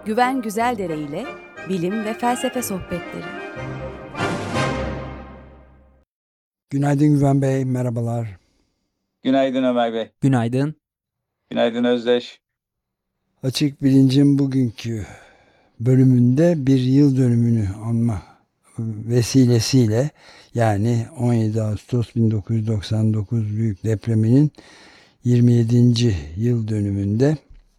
Güven Güzeldere ile bilim ve felsefe sohbetleri. Günaydın Güven Bey, merhabalar. Günaydın Ömer Bey. Günaydın. Günaydın Özdeş. Açık Bilinc'in bugünkü bölümünde bir yıl dönümünü anma vesilesiyle, yani 17 Ağustos 1999 büyük depreminin 27. yıl dönümünde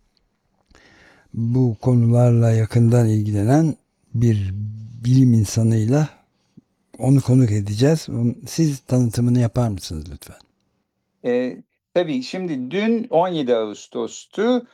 bu konularla yakından ilgilenen bir bilim insanıyla onu konuk edeceğiz. Siz tanıtımını yapar mısınız lütfen? Tabii şimdi dün 17 Ağustos'tu.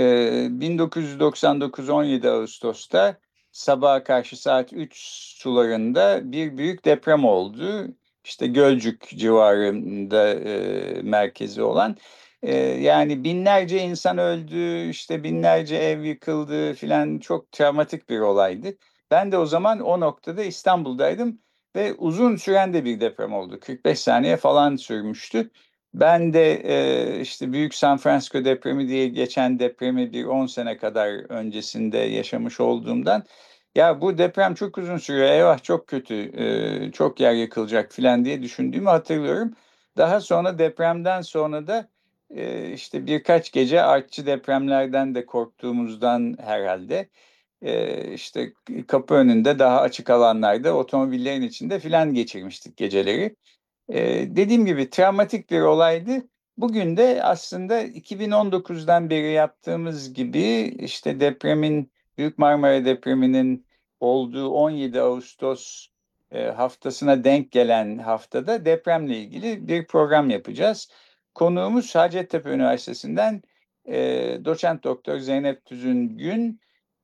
1999 17 Ağustos'ta sabaha karşı saat 3 sularında bir büyük deprem oldu. İşte Gölcük civarında merkezi olan. Yani binlerce insan öldü, işte binlerce ev yıkıldı filan, çok travmatik bir olaydı. Ben de o zaman o noktada İstanbul'daydım ve uzun süren de bir deprem oldu. 45 saniye falan sürmüştü. Ben de işte Büyük San Francisco depremi diye geçen depremi bir 10 sene kadar öncesinde yaşamış olduğumdan, ya bu deprem çok uzun sürüyor, eyvah çok kötü, çok yer yıkılacak filan diye düşündüğümü hatırlıyorum. Daha sonra depremden sonra da işte birkaç gece artçı depremlerden de korktuğumuzdan herhalde işte kapı önünde daha açık alanlarda otomobillerin içinde filan geçirmiştik geceleri. Dediğim gibi travmatik bir olaydı. Bugün de aslında 2019'dan beri yaptığımız gibi işte Büyük Marmara depreminin olduğu 17 Ağustos haftasına denk gelen haftada depremle ilgili bir program yapacağız. Konuğumuz Hacettepe Üniversitesi'nden doçent doktor Zeynep Tüzün Gün.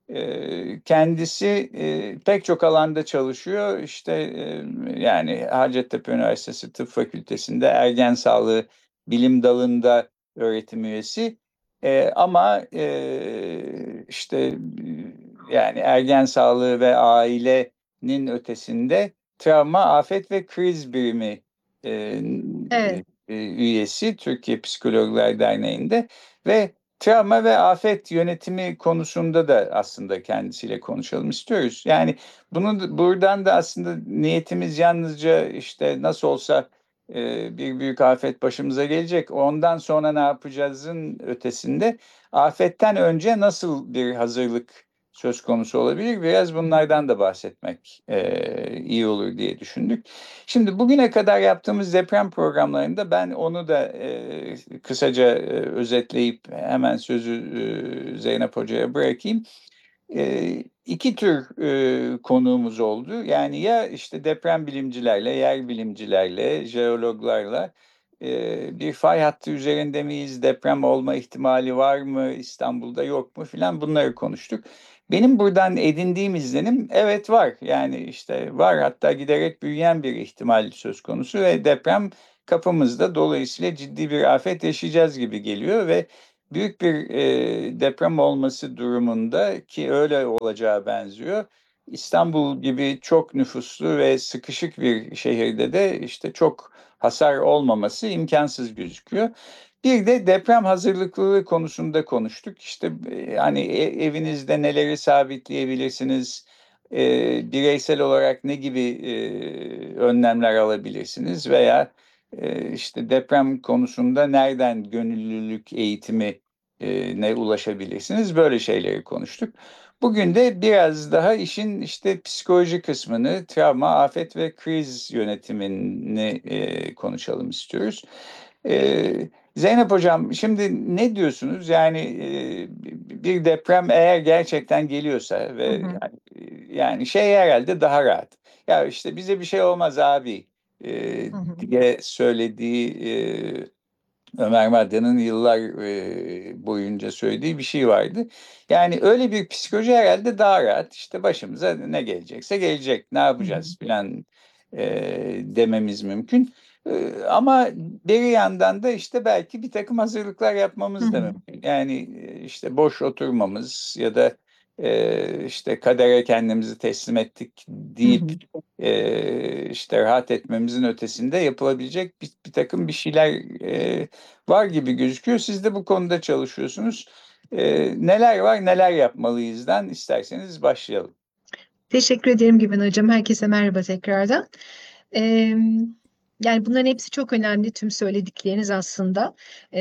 Kendisi pek çok alanda çalışıyor. İşte yani Hacettepe Üniversitesi Tıp Fakültesi'nde ergen sağlığı bilim dalında öğretim üyesi. Ama işte yani ergen sağlığı ve ailenin ötesinde travma, afet ve kriz birimi e, Evet. üyesi Türkiye Psikologlar Derneği'nde ve travma ve afet yönetimi konusunda da aslında kendisiyle konuşalım istiyoruz. Yani buradan da aslında niyetimiz yalnızca işte nasıl olsa bir büyük afet başımıza gelecek, ondan sonra ne yapacağızın ötesinde afetten önce nasıl bir hazırlık söz konusu olabilir? Biraz bunlardan da bahsetmek iyi olur diye düşündük. Şimdi bugüne kadar yaptığımız deprem programlarında ben onu da kısaca özetleyip hemen sözü Zeynep Hoca'ya bırakayım. İki tür konuğumuz oldu. Yani ya işte deprem bilimcilerle, yer bilimcilerle, jeologlarla bir fay hattı üzerinde miyiz, deprem olma ihtimali var mı, İstanbul'da yok mu filan, bunları konuştuk. Benim buradan edindiğim izlenim, evet var. Yani işte var, hatta giderek büyüyen bir ihtimal söz konusu ve deprem kapımızda, dolayısıyla ciddi bir afet yaşayacağız gibi geliyor ve büyük bir deprem olması durumunda, ki öyle olacağı benziyor, İstanbul gibi çok nüfuslu ve sıkışık bir şehirde de işte çok hasar olmaması imkansız gözüküyor. Bir de deprem hazırlıklılığı konusunda konuştuk. İşte hani evinizde neleri sabitleyebilirsiniz, bireysel olarak ne gibi önlemler alabilirsiniz veya işte deprem konusunda nereden gönüllülük eğitimi ne ulaşabilirsiniz? Böyle şeyleri konuştuk. Bugün de biraz daha işin işte psikoloji kısmını, travma, afet ve kriz yönetimini konuşalım istiyoruz. Zeynep Hocam, şimdi ne diyorsunuz? Yani bir deprem eğer gerçekten geliyorsa ve Hı hı. yani şey herhalde daha rahat. Ya işte bize bir şey olmaz abi Hı hı. diye söylediği Ömer Madran'ın yıllar boyunca söylediği bir şey vardı. Yani öyle bir psikoloji herhalde daha rahat. İşte başımıza ne gelecekse gelecek, ne Hı hı. yapacağız falan dememiz mümkün. Ama bir yandan da işte belki bir takım hazırlıklar Hı yapmamız da hı. mümkün. Yani işte boş oturmamız ya da işte kadere kendimizi teslim ettik Hı deyip hı. işte rahat etmemizin ötesinde yapılabilecek bir takım bir şeyler var gibi gözüküyor. Siz de bu konuda çalışıyorsunuz. Neler var, neler yapmalıyızdan isterseniz başlayalım. Teşekkür ederim Güven Hocam. Herkese merhaba tekrardan. Yani bunların hepsi çok önemli, tüm söyledikleriniz aslında.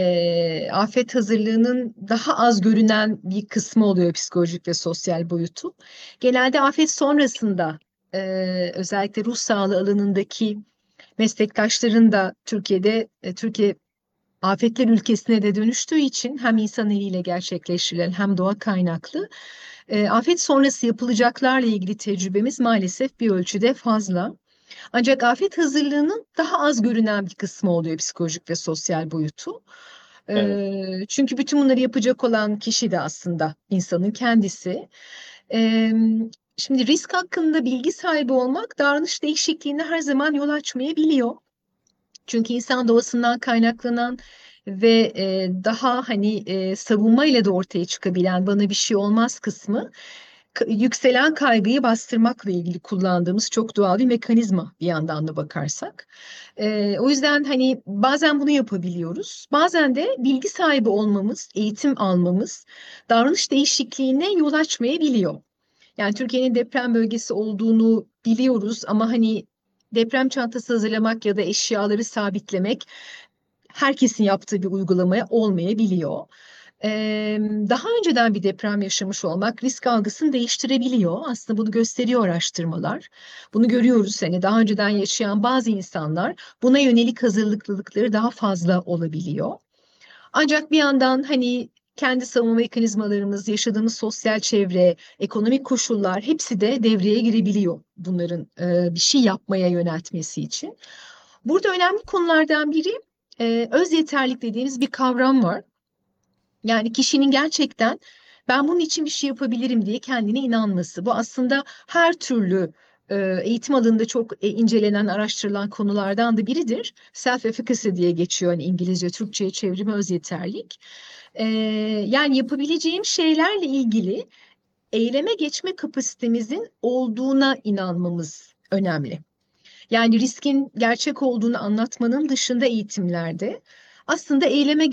Afet hazırlığının daha az görünen bir kısmı oluyor psikolojik ve sosyal boyutu. Genelde afet sonrasında özellikle ruh sağlığı alanındaki meslektaşların da Türkiye afetler ülkesine de dönüştüğü için hem insan eliyle gerçekleştirilen hem doğa kaynaklı afet sonrası yapılacaklarla ilgili tecrübemiz maalesef bir ölçüde fazla. Ancak afet hazırlığının daha az görünen bir kısmı oluyor psikolojik ve sosyal boyutu. Evet. Çünkü bütün bunları yapacak olan kişi de aslında insanın kendisi. Ee, Şimdi risk hakkında bilgi sahibi olmak davranış değişikliğine her zaman yol açmayabiliyor. Çünkü insan doğasından kaynaklanan ve daha savunma ile de ortaya çıkabilen bana bir şey olmaz kısmı yükselen kaygıyı bastırmakla ilgili kullandığımız çok doğal bir mekanizma bir yandan da bakarsak. O yüzden hani bazen bunu yapabiliyoruz. Bazen de bilgi sahibi olmamız, eğitim almamız davranış değişikliğine yol açmayabiliyor. Yani Türkiye'nin deprem bölgesi olduğunu biliyoruz ama hani deprem çantası hazırlamak ya da eşyaları sabitlemek herkesin yaptığı bir uygulamaya olmayabiliyor. Daha önceden bir deprem yaşamış olmak risk algısını değiştirebiliyor. Aslında bunu gösteriyor araştırmalar. Bunu görüyoruz, hani daha önceden yaşayan bazı insanlar buna yönelik hazırlıklılıkları daha fazla olabiliyor. Ancak bir yandan hani kendi savunma mekanizmalarımız, yaşadığımız sosyal çevre, ekonomik koşullar hepsi de devreye girebiliyor bunların bir şey yapmaya yöneltmesi için. Burada önemli konulardan biri öz yeterlilik dediğimiz bir kavram var. Yani kişinin gerçekten ben bunun için bir şey yapabilirim diye kendine inanması. Bu aslında her türlü eğitim alanında çok incelenen, araştırılan konulardan da biridir. Self-efficacy diye geçiyor hani İngilizce, Türkçe'ye çevrimi öz yeterlik. E, Yani yapabileceğim şeylerle ilgili eyleme geçme kapasitemizin olduğuna inanmamız önemli. Yani riskin gerçek olduğunu anlatmanın dışında eğitimlerde aslında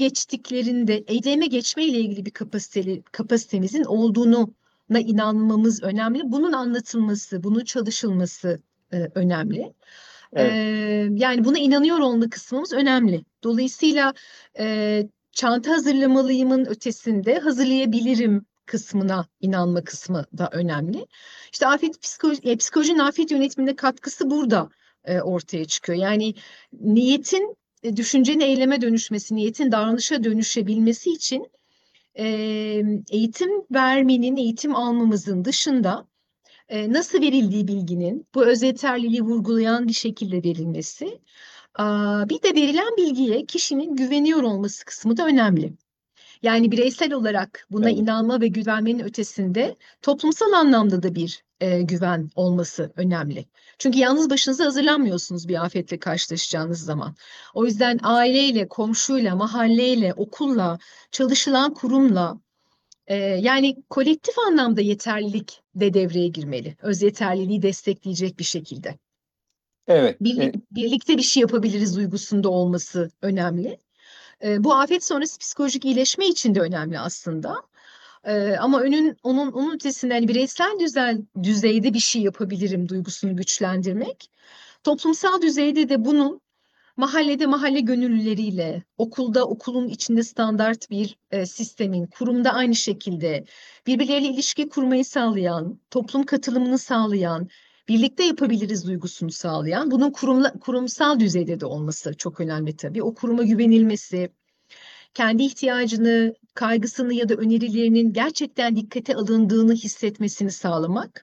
eyleme geçme ile ilgili bir kapasitemizin olduğuna inanmamız önemli. Bunun anlatılması, bunun çalışılması önemli. Evet. Yani buna inanıyor olma kısmımız önemli. Dolayısıyla çanta hazırlamalıyımın ötesinde hazırlayabilirim kısmına inanma kısmı da önemli. İşte psikolojinin afet yönetimine katkısı burada ortaya çıkıyor. Yani niyetin düşüncenin eyleme dönüşmesi, niyetin davranışa dönüşebilmesi için e, eğitim vermenin, eğitim almamızın dışında nasıl verildiği bilginin bu öz yeterliliği vurgulayan bir şekilde verilmesi, bir de verilen bilgiye kişinin güveniyor olması kısmı da önemli. Yani bireysel olarak buna Evet. inanma ve güvenmenin ötesinde toplumsal anlamda da bir güven olması önemli. Çünkü yalnız başınıza hazırlanmıyorsunuz bir afetle karşılaşacağınız zaman. O yüzden aileyle, komşuyla, mahalleyle, okulla, çalışılan kurumla yani kolektif anlamda yeterlilik de devreye girmeli. Öz yeterliliği destekleyecek bir şekilde. Evet. Birlikte bir şey yapabiliriz duygusunda olması önemli. Bu afet sonrası psikolojik iyileşme için de önemli aslında. Ama onun ötesinde hani bireysel düzeyde bir şey yapabilirim duygusunu güçlendirmek. Toplumsal düzeyde de bunun mahallede mahalle gönüllüleriyle, okulda okulun içinde standart bir sistemin, kurumda aynı şekilde birbirleriyle ilişki kurmayı sağlayan, toplum katılımını sağlayan, birlikte yapabiliriz duygusunu sağlayan, bunun kurumsal düzeyde de olması çok önemli tabii. O kuruma güvenilmesi, kendi ihtiyacını, kaygısını ya da önerilerinin gerçekten dikkate alındığını hissetmesini sağlamak.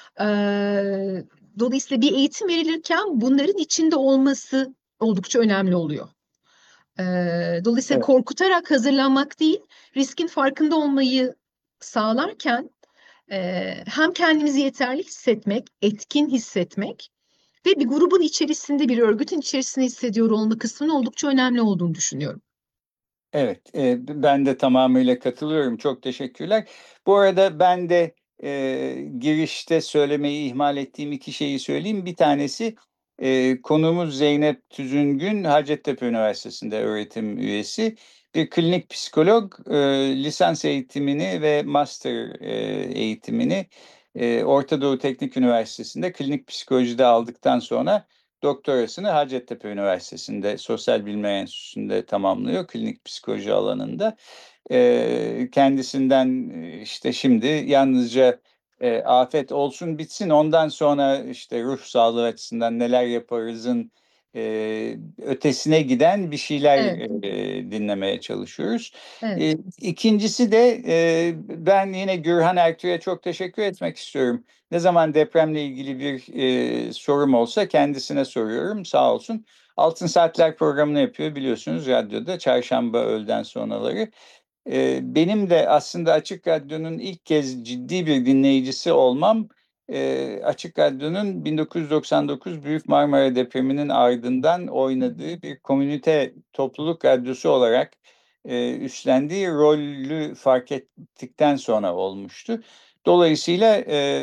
Ee, Dolayısıyla bir eğitim verilirken bunların içinde olması oldukça önemli oluyor. Dolayısıyla Evet. korkutarak hazırlanmak değil, riskin farkında olmayı sağlarken hem kendimizi yeterli hissetmek, etkin hissetmek ve bir grubun içerisinde, bir örgütün içerisinde hissediyor olma kısmının oldukça önemli olduğunu düşünüyorum. Evet, ben de tamamıyla katılıyorum. Çok teşekkürler. Bu arada ben de, girişte söylemeyi ihmal ettiğim 2 şeyi söyleyeyim. Bir tanesi, konuğumuz Zeynep Tüzüngün, Hacettepe Üniversitesi'nde öğretim üyesi. bir klinik psikolog lisans eğitimini ve master eğitimini Orta Doğu Teknik Üniversitesi'nde klinik psikolojide aldıktan sonra doktorasını Hacettepe Üniversitesi'nde Sosyal Bilimler Enstitüsü'nde tamamlıyor klinik psikoloji alanında. Kendisinden işte şimdi yalnızca afet olsun bitsin ondan sonra işte ruh sağlığı açısından neler yaparızın ötesine giden bir şeyler Evet, dinlemeye çalışıyoruz. evet. İkincisi de ben yine Gürhan Ertuğ'a çok teşekkür etmek istiyorum. Ne zaman depremle ilgili bir sorum olsa kendisine soruyorum, sağ olsun. Altın Saatler programını yapıyor biliyorsunuz radyoda çarşamba öğleden sonraları. Benim de aslında Açık Radyo'nun ilk kez ciddi bir dinleyicisi olmam, Açık Radyo'nun 1999 Büyük Marmara Depremi'nin ardından oynadığı bir komünite topluluk radyosu olarak üstlendiği rolü fark ettikten sonra olmuştu. Dolayısıyla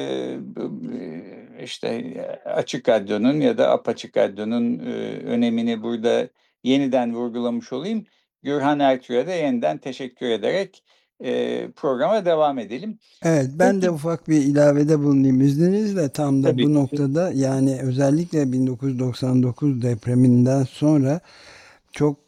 işte Açık Radyo'nun ya da Apaçık Radyo'nun önemini burada yeniden vurgulamış olayım. Gürhan Ertuğ'a da yeniden teşekkür ederek programa devam edelim. Evet, ben de Peki, ufak bir ilavede bulunayım izninizle. Tam da tabii. bu noktada, yani özellikle 1999 depreminden sonra çok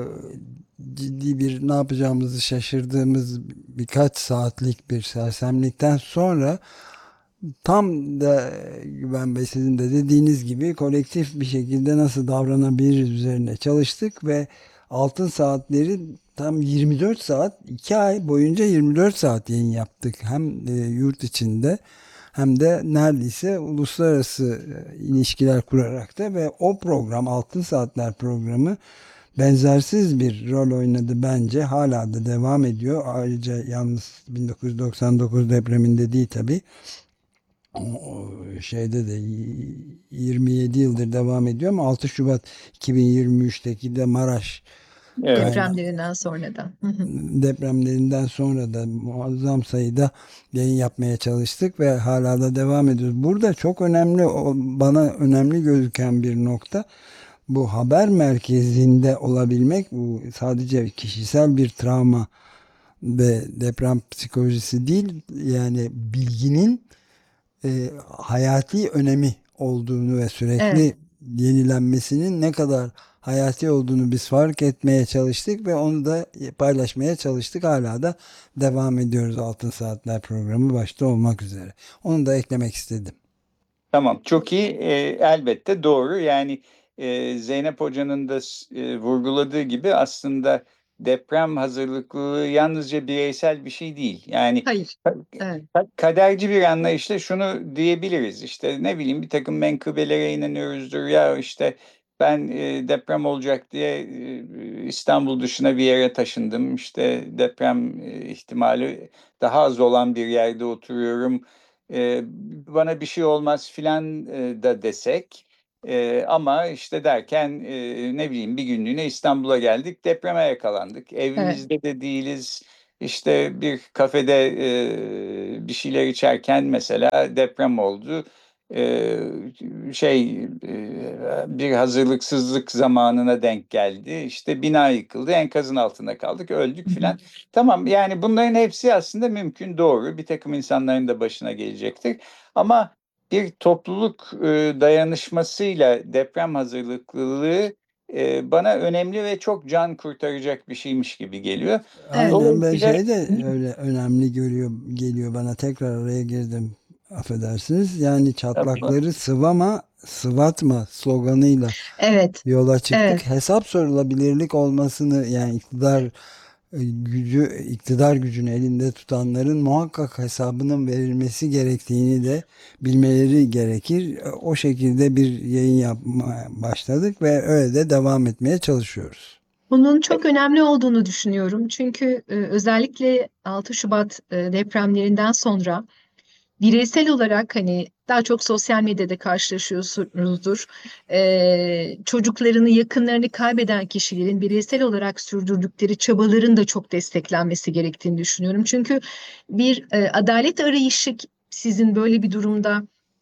ciddi bir, ne yapacağımızı şaşırdığımız birkaç saatlik bir sersemlikten sonra tam da Güven Bey, sizin de dediğiniz gibi kolektif bir şekilde nasıl davranabiliriz üzerine çalıştık ve Altın Saatleri tam 24 saat, 2 ay boyunca 24 saat yayın yaptık. Hem yurt içinde hem de neredeyse uluslararası ilişkiler kurarak da, ve o program, Altın Saatler programı benzersiz bir rol oynadı bence. Hala da devam ediyor. Ayrıca yalnız 1999 depreminde değil tabii. O şeyde de 27 yıldır devam ediyor, ama 6 Şubat 2023'teki de Maraş Evet, kaynağı Depremlerinden sonra da. Hı hı. depremlerinden sonra da muazzam sayıda yayın yapmaya çalıştık ve hala da devam ediyoruz. Burada çok önemli, bana önemli gözüken bir nokta, bu haber merkezinde olabilmek. Bu sadece kişisel bir travma ve deprem psikolojisi değil, yani bilginin hayati önemi olduğunu ve Evet, sürekli yenilenmesinin ne kadar hayati olduğunu biz fark etmeye çalıştık ve onu da paylaşmaya çalıştık. Hala da devam ediyoruz, Altın Saatler programı başta olmak üzere. Onu da eklemek istedim. tamam. Çok iyi. Elbette doğru. Yani Zeynep Hoca'nın da vurguladığı gibi aslında deprem hazırlıklılığı yalnızca bireysel bir şey değil. Yani hayır. Evet, kaderci bir anlayışla şunu diyebiliriz. İşte ne bileyim bir takım menkıbelere inanıyoruzdur. Ya işte ben deprem olacak diye İstanbul dışına bir yere taşındım. İşte deprem ihtimali daha az olan bir yerde oturuyorum. Bana bir şey olmaz filan da desek. Ama işte derken ne bileyim bir günlüğüne İstanbul'a geldik, depreme yakalandık. evet, Evimizde de değiliz. İşte bir kafede bir şeyler içerken mesela deprem oldu. Eee, bir hazırlıksızlık zamanına denk geldi. İşte bina yıkıldı, enkazın altında kaldık, öldük hı hı. filan. Tamam, yani bunların hepsi aslında mümkün, doğru. Bir takım insanların da başına gelecektir. Ama bir topluluk dayanışmasıyla deprem hazırlıklılığı bana önemli ve çok can kurtaracak bir şeymiş gibi geliyor. Evet, Aynen, ve Dolayısıyla şey de öyle önemli geliyor bana. Tekrar araya girdim, affedersiniz. Yani çatlakları sıvama, sıvatma sloganıyla evet, yola çıktık. evet, Hesap sorulabilirlik olmasını, yani iktidar gücünü elinde tutanların muhakkak hesabının verilmesi gerektiğini de bilmeleri gerekir. O şekilde bir yayın yapmaya başladık ve öyle de devam etmeye çalışıyoruz. bunun çok önemli olduğunu düşünüyorum. Çünkü özellikle 6 Şubat depremlerinden sonra bireysel olarak hani daha çok sosyal medyada karşılaşıyorsunuzdur. Çocuklarını, yakınlarını kaybeden kişilerin bireysel olarak sürdürdükleri çabaların da çok desteklenmesi gerektiğini düşünüyorum. Çünkü bir adalet arayışı sizin böyle bir durumda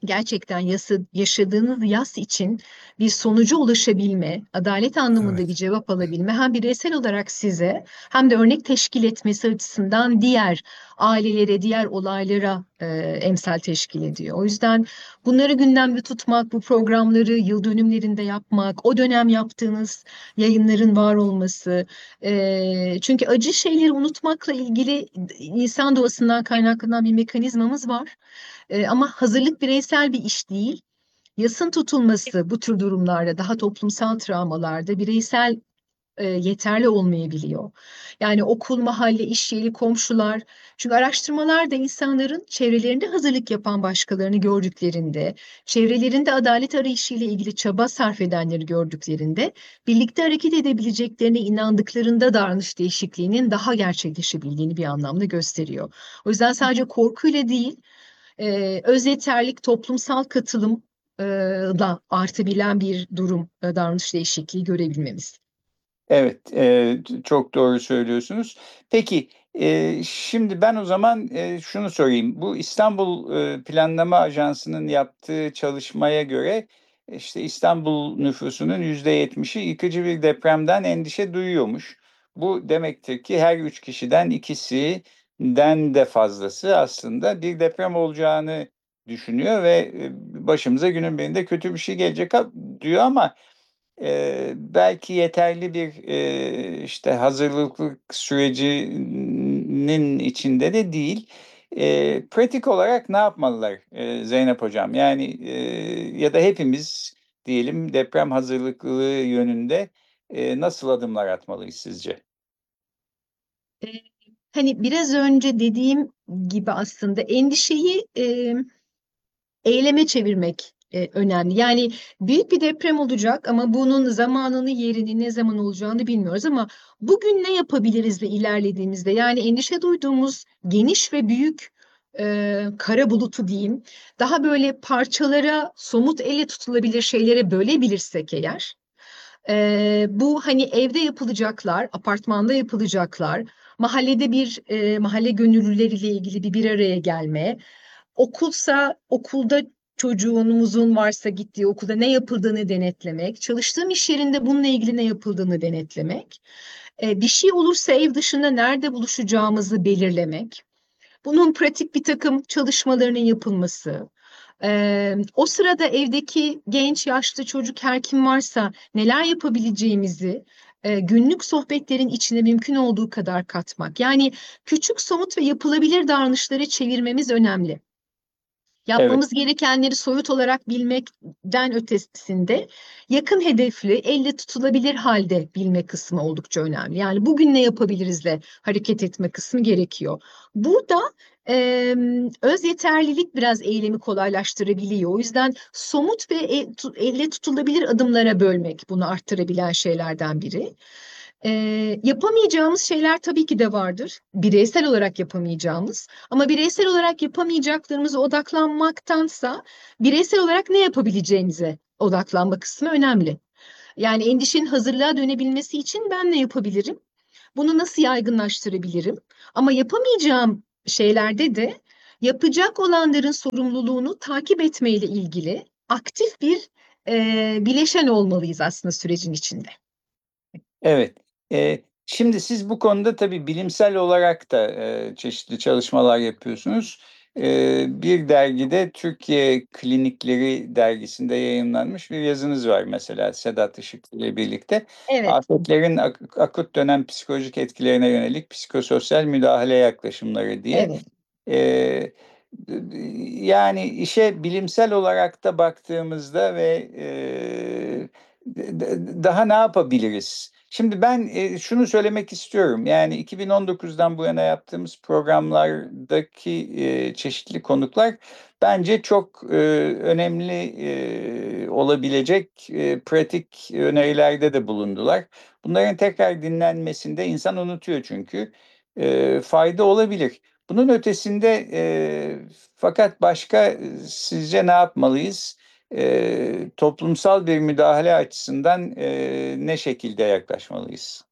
gerçekten yaşadığınız yas için bir sonuca ulaşabilme, adalet anlamında bir Evet. cevap alabilme hem bireysel olarak size hem de örnek teşkil etmesi açısından diğer ailelere, diğer olaylara emsal teşkil ediyor. O yüzden bunları gündemde tutmak, bu programları yıl dönümlerinde yapmak, o dönem yaptığınız yayınların var olması, çünkü acı şeyleri unutmakla ilgili insan doğasından kaynaklanan bir mekanizmamız var. Ama hazırlık bireysel bir iş değil. Yasın tutulması bu tür durumlarda, daha toplumsal travmalarda bireysel yeterli olmayabiliyor. Yani okul, mahalle, iş yeri, komşular. Çünkü araştırmalarda insanların çevrelerinde hazırlık yapan başkalarını gördüklerinde, çevrelerinde adalet arayışıyla ilgili çaba sarf edenleri gördüklerinde, birlikte hareket edebileceklerine inandıklarında davranış değişikliğinin daha gerçekleşebildiğini bir anlamda gösteriyor. O yüzden sadece korkuyla değil, öz yeterlik, toplumsal katılım da artabilen bir durum, davranış değişikliği görebilmemiz. Evet, çok doğru söylüyorsunuz. Peki, şimdi ben o zaman, şunu sorayım. Bu İstanbul, Planlama Ajansı'nın yaptığı çalışmaya göre, işte, İstanbul nüfusunun %70'i yıkıcı bir depremden endişe duyuyormuş. Bu demektir ki her 3 kişiden ikisinden de fazlası aslında bir deprem olacağını düşünüyor ve, başımıza günün birinde kötü bir şey gelecek diyor ama belki yeterli bir, işte, hazırlıklık sürecinin içinde de değil. Pratik olarak ne yapmalılar, Zeynep Hocam? Yani, ya da hepimiz diyelim deprem hazırlıklılığı yönünde, nasıl adımlar atmalıyız sizce? Eee, Hani biraz önce dediğim gibi aslında endişeyi eyleme çevirmek önemli. Yani büyük bir deprem olacak ama bunun zamanını, yerini, ne zaman olacağını bilmiyoruz ama bugün ne yapabilirizle ilerlediğimizde yani endişe duyduğumuz geniş ve büyük kara bulutu diyeyim, daha böyle parçalara, somut elle tutulabilir şeylere bölebilirsek eğer, bu hani evde yapılacaklar, apartmanda yapılacaklar, mahallede bir mahalle gönüllüleriyle ilgili bir araya gelme, okulsa okulda çocuğumuzun varsa gittiği okulda ne yapıldığını denetlemek, çalıştığım iş yerinde bununla ilgili ne yapıldığını denetlemek, bir şey olursa ev dışında nerede buluşacağımızı belirlemek, bunun pratik bir takım çalışmalarının yapılması, o sırada evdeki genç, yaşlı, çocuk her kim varsa neler yapabileceğimizi günlük sohbetlerin içine mümkün olduğu kadar katmak. Yani küçük, somut ve yapılabilir davranışları çevirmemiz önemli. Evet, Yapmamız gerekenleri soyut olarak bilmekten ötesinde yakın hedefli, elle tutulabilir halde bilme kısmı oldukça önemli. Yani bugün ne yapabilirizle hareket etme kısmı gerekiyor. Burada öz yeterlilik biraz eylemi kolaylaştırabiliyor. O yüzden somut ve elle tutulabilir adımlara bölmek bunu arttırabilen şeylerden biri. Yapamayacağımız şeyler tabii ki de vardır. Bireysel olarak yapamayacağımız. Ama bireysel olarak yapamayacaklarımıza odaklanmaktansa bireysel olarak ne yapabileceğimize odaklanma kısmı önemli. Yani endişenin hazırlığa dönebilmesi için ben ne yapabilirim? Bunu nasıl yaygınlaştırabilirim? Ama yapamayacağım şeylerde de yapacak olanların sorumluluğunu takip etmeyle ilgili aktif bir bileşen olmalıyız aslında sürecin içinde. evet. Şimdi siz bu konuda tabii bilimsel olarak da, çeşitli çalışmalar yapıyorsunuz. Bir dergide Türkiye Klinikleri dergisinde yayımlanmış bir yazınız var mesela Sedat Işıklı ile birlikte. Evet, Afetlerin akut dönem psikolojik etkilerine yönelik psikososyal müdahale yaklaşımları diye. evet. Eee, yani işe bilimsel olarak da baktığımızda ve, daha ne yapabiliriz? Şimdi ben, şunu söylemek istiyorum, yani 2019'dan bu yana yaptığımız programlardaki, çeşitli konuklar bence çok, önemli, olabilecek, pratik önerilerde de bulundular. Bunların tekrar dinlenmesinde insan unutuyor çünkü, fayda olabilir. Bunun ötesinde, fakat başka, sizce ne yapmalıyız? Toplumsal bir müdahale açısından, ne şekilde yaklaşmalıyız?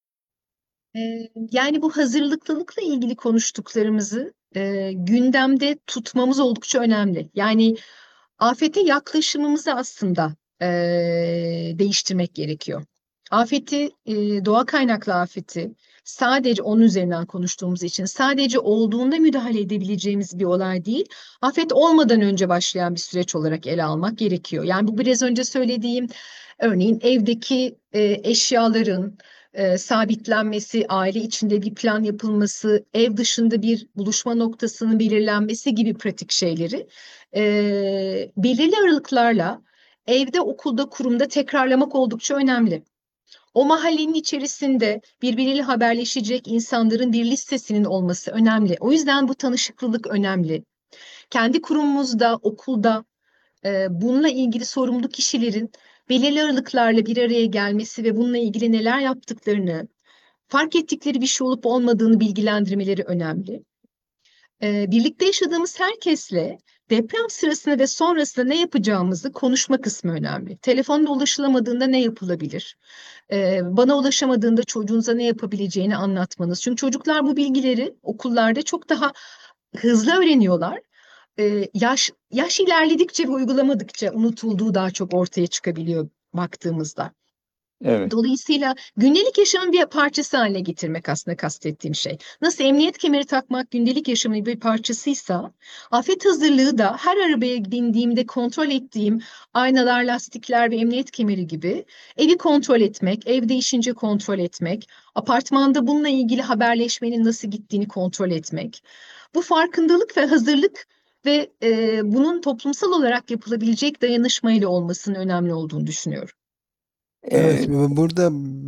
Yani bu hazırlıklılıkla ilgili konuştuklarımızı gündemde tutmamız oldukça önemli. Yani afete yaklaşımımızı aslında değiştirmek gerekiyor. Afeti, doğa kaynaklı afeti sadece onun üzerinden konuştuğumuz için sadece olduğunda müdahale edebileceğimiz bir olay değil, afet olmadan önce başlayan bir süreç olarak ele almak gerekiyor. Yani bu biraz önce söylediğim, örneğin evdeki eşyaların sabitlenmesi, aile içinde bir plan yapılması, ev dışında bir buluşma noktasının belirlenmesi gibi pratik şeyleri belirli aralıklarla evde, okulda, kurumda tekrarlamak oldukça önemli. O mahallenin içerisinde birbiriyle haberleşecek insanların bir listesinin olması önemli. O yüzden bu tanışıklılık önemli. Kendi kurumumuzda, okulda bununla ilgili sorumlu kişilerin belirli aralıklarla bir araya gelmesi ve bununla ilgili neler yaptıklarını, fark ettikleri bir şey olup olmadığını bilgilendirmeleri önemli. Birlikte yaşadığımız herkesle deprem sırasında ve sonrasında ne yapacağımızı konuşma kısmı önemli. Telefonda ulaşılamadığında ne yapılabilir? Bana ulaşamadığında çocuğunuza ne yapabileceğini anlatmanız. Çünkü çocuklar bu bilgileri okullarda çok daha hızlı öğreniyorlar. Yaş ilerledikçe ve uygulamadıkça unutulduğu daha çok ortaya çıkabiliyor baktığımızda. Evet. Dolayısıyla gündelik yaşamın bir parçası haline getirmek aslında kastettiğim şey. Nasıl emniyet kemeri takmak gündelik yaşamın bir parçasıysa, afet hazırlığı da her arabaya bindiğimde kontrol ettiğim aynalar, lastikler ve emniyet kemeri gibi evi kontrol etmek, ev değişince kontrol etmek, apartmanda bununla ilgili haberleşmenin nasıl gittiğini kontrol etmek. Bu farkındalık ve hazırlık ve bunun toplumsal olarak yapılabilecek dayanışmayla olmasının önemli olduğunu düşünüyorum. Evet, Ee, burada